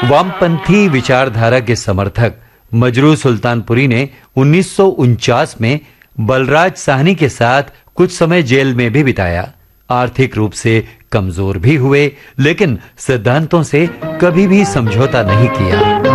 वामपंथी विचारधारा के समर्थक मजरू सुल्तानपुरी ने 1949 में बलराज साहनी के साथ कुछ समय जेल में भी बिताया। आर्थिक रूप से कमजोर भी हुए, लेकिन सिद्धांतों से कभी भी समझौता नहीं किया।